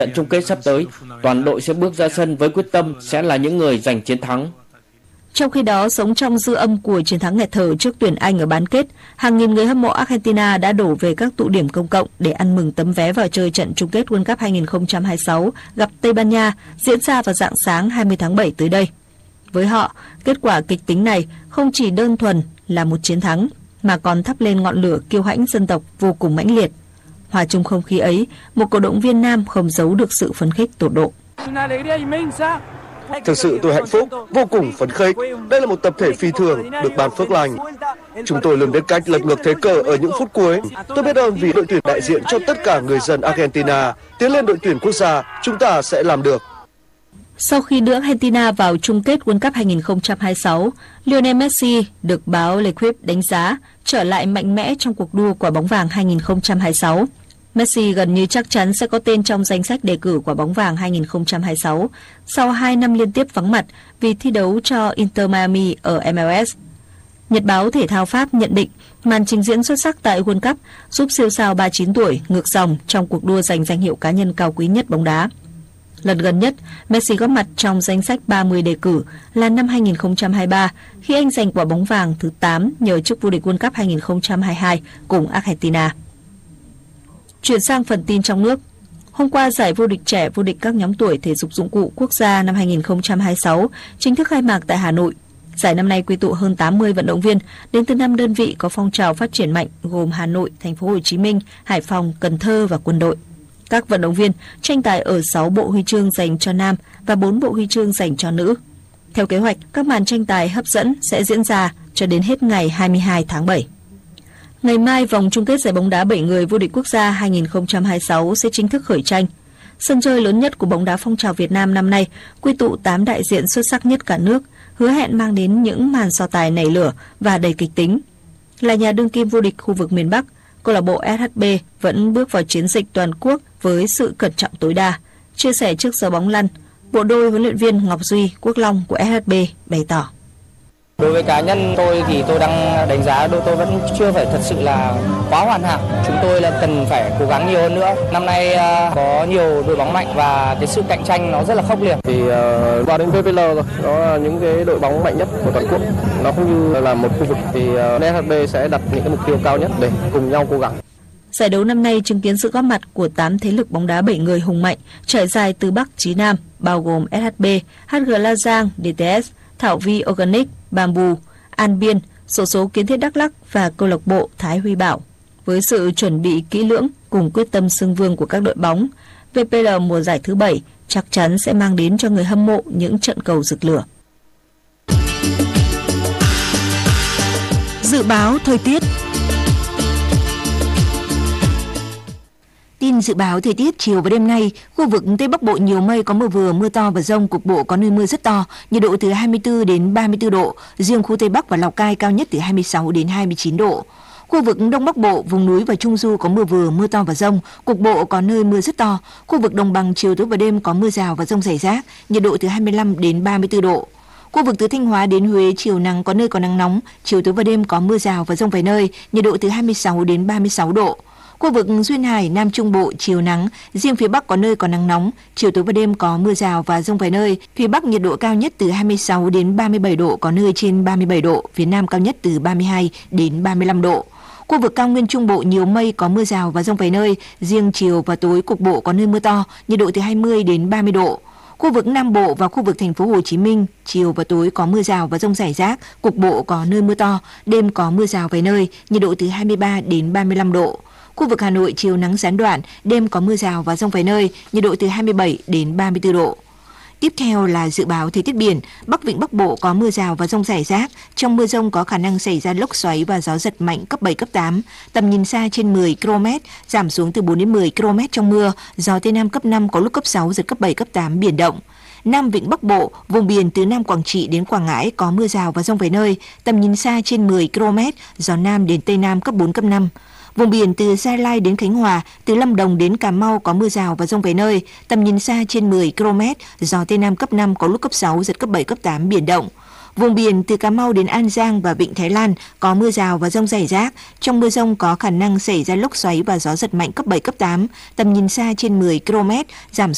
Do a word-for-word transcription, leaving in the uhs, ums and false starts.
Trận chung kết sắp tới, toàn đội sẽ bước ra sân với quyết tâm sẽ là những người giành chiến thắng. Trong khi đó, sống trong dư âm của chiến thắng nghẹt thở trước tuyển Anh ở bán kết, hàng nghìn người hâm mộ Argentina đã đổ về các tụ điểm công cộng để ăn mừng tấm vé vào chơi trận chung kết World Cup hai không hai sáu gặp Tây Ban Nha diễn ra vào rạng sáng hai mươi tháng bảy tới đây. Với họ, kết quả kịch tính này không chỉ đơn thuần là một chiến thắng, mà còn thắp lên ngọn lửa kiêu hãnh dân tộc vô cùng mãnh liệt. Hòa chung không khí ấy, một cổ động viên nam không giấu được sự phấn khích tột độ. Thực sự tôi hạnh phúc, vô cùng phấn khích. Đây là một tập thể phi thường, được ban phước lành. Chúng tôi luôn biết cách lật ngược thế cờ ở những phút cuối. Tôi biết ơn vì đội tuyển đại diện cho tất cả người dân Argentina. Tiến lên đội tuyển quốc gia, chúng ta sẽ làm được. Sau khi đưa Argentina vào chung kết World Cup hai không hai sáu, Lionel Messi được báo L'Equipe đánh giá trở lại mạnh mẽ trong cuộc đua quả bóng vàng hai không hai sáu. Messi gần như chắc chắn sẽ có tên trong danh sách đề cử quả bóng vàng hai không hai sáu sau hai năm liên tiếp vắng mặt vì thi đấu cho Inter Miami ở em lờ ét. Nhật báo thể thao Pháp nhận định màn trình diễn xuất sắc tại World Cup giúp siêu sao ba mươi chín tuổi ngược dòng trong cuộc đua giành danh hiệu cá nhân cao quý nhất bóng đá. Lần gần nhất, Messi góp mặt trong danh sách ba mươi đề cử là năm hai không hai ba khi anh giành quả bóng vàng thứ tám nhờ chức vô địch World Cup hai không hai hai cùng Argentina. Chuyển sang phần tin trong nước. Hôm qua, giải vô địch trẻ vô địch các nhóm tuổi thể dục dụng cụ quốc gia năm hai không hai sáu chính thức khai mạc tại Hà Nội. Giải năm nay quy tụ hơn tám mươi vận động viên đến từ năm đơn vị có phong trào phát triển mạnh gồm Hà Nội, Thành phố Hồ Chí Minh, Hải Phòng, Cần Thơ và quân đội. Các vận động viên tranh tài ở sáu bộ huy chương dành cho nam và bốn bộ huy chương dành cho nữ. Theo kế hoạch, các màn tranh tài hấp dẫn sẽ diễn ra cho đến hết ngày hai mươi hai tháng bảy. Ngày mai, vòng chung kết giải bóng đá bảy người vô địch quốc gia hai không hai sáu sẽ chính thức khởi tranh. Sân chơi lớn nhất của bóng đá phong trào Việt Nam năm nay quy tụ tám đại diện xuất sắc nhất cả nước, hứa hẹn mang đến những màn so tài nảy lửa và đầy kịch tính. Là nhà đương kim vô địch khu vực miền Bắc, câu lạc bộ ét hát bê vẫn bước vào chiến dịch toàn quốc với sự cẩn trọng tối đa. Chia sẻ trước giờ bóng lăn, bộ đôi huấn luyện viên Ngọc Duy, Quốc Long của ét hát bê bày tỏ. Đối với cá nhân tôi thì tôi đang đánh giá đôi tôi vẫn chưa phải thật sự là quá hoàn hảo. Chúng tôi là cần phải cố gắng nhiều hơn nữa. Năm nay uh, có nhiều đội bóng mạnh và cái sự cạnh tranh nó rất là khốc liệt. Thì uh, vào đến vê pê lờ rồi, đó là những cái đội bóng mạnh nhất của toàn quốc. Nó không như là một khu vực thì uh, ét hát bê sẽ đặt những cái mục tiêu cao nhất để cùng nhau cố gắng. Giải đấu năm nay chứng kiến sự góp mặt của tám thế lực bóng đá bảy người hùng mạnh trải dài từ Bắc chí Nam, bao gồm ét hát bê, hát giê La Giang, đê tê ét, Thảo Vi Organic, Bamboo, An Biên, xổ số Kiến Thiết Đắk Lắk và câu lạc bộ Thái Huy Bảo. Với sự chuẩn bị kỹ lưỡng cùng quyết tâm xưng vương của các đội bóng, vê pê lờ mùa giải thứ bảy chắc chắn sẽ mang đến cho người hâm mộ những trận cầu rực lửa. Dự báo thời tiết. Tin dự báo thời tiết chiều và đêm nay, khu vực Tây Bắc Bộ nhiều mây, có mưa vừa, mưa to và dông, cục bộ có nơi mưa rất to, nhiệt độ từ hai mươi tư đến ba mươi tư độ, riêng khu Tây Bắc và Lào Cai cao nhất từ hai mươi sáu đến hai mươi chín độ. Khu vực Đông Bắc Bộ, vùng núi và Trung Du có mưa vừa, mưa to và dông, cục bộ có nơi mưa rất to. Khu vực Đồng bằng chiều tối và đêm có mưa rào và dông rải rác, nhiệt độ từ hai mươi lăm đến ba mươi tư độ. Khu vực từ Thanh Hóa đến Huế chiều nắng, có nơi có nắng nóng, chiều tối và đêm có mưa rào và dông vài nơi, nhiệt độ từ hai mươi sáu đến ba mươi sáu độ. Khu vực Duyên Hải, Nam Trung Bộ chiều nắng, riêng phía Bắc có nơi có nắng nóng, chiều tối và đêm có mưa rào và dông vài nơi. Phía Bắc nhiệt độ cao nhất từ hai mươi sáu đến ba mươi bảy độ, có nơi trên ba mươi bảy độ, phía Nam cao nhất từ ba mươi hai đến ba mươi lăm độ. Khu vực Cao Nguyên Trung Bộ nhiều mây, có mưa rào và dông vài nơi, riêng chiều và tối cục bộ có nơi mưa to, nhiệt độ từ hai mươi đến ba mươi độ. Khu vực Nam Bộ và khu vực Thành phố Hồ Chí Minh chiều và tối có mưa rào và dông rải rác, cục bộ có nơi mưa to, đêm có mưa rào vài nơi, nhiệt độ từ hai mươi ba đến ba mươi lăm độ. Khu vực Hà Nội chiều nắng gián đoạn, đêm có mưa rào và dông vài nơi, nhiệt độ từ hai mươi bảy đến ba mươi tư độ. Tiếp theo là dự báo thời tiết biển. Bắc Vịnh Bắc Bộ có mưa rào và dông rải rác. Trong mưa dông có khả năng xảy ra lốc xoáy và gió giật mạnh cấp bảy, cấp tám. Tầm nhìn xa trên mười ki lô mét, giảm xuống từ bốn đến mười ki lô mét trong mưa. Gió Tây Nam cấp năm, có lúc cấp sáu, giật cấp bảy, cấp tám, biển động. Nam Vịnh Bắc Bộ, vùng biển từ Nam Quảng Trị đến Quảng Ngãi có mưa rào và dông vài nơi. Tầm nhìn xa trên mười ki lô mét, gió Nam đến Tây Nam cấp bốn, cấp năm. Vùng biển từ Gia Lai đến Khánh Hòa, từ Lâm Đồng đến Cà Mau có mưa rào và dông vài nơi, tầm nhìn xa trên mười ki lô mét, gió Tây Nam cấp năm, có lúc cấp sáu, giật cấp bảy, cấp tám, biển động. Vùng biển từ Cà Mau đến An Giang và Vịnh Thái Lan có mưa rào và dông rải rác. Trong mưa dông có khả năng xảy ra lốc xoáy và gió giật mạnh cấp bảy, cấp tám, tầm nhìn xa trên mười ki lô mét, giảm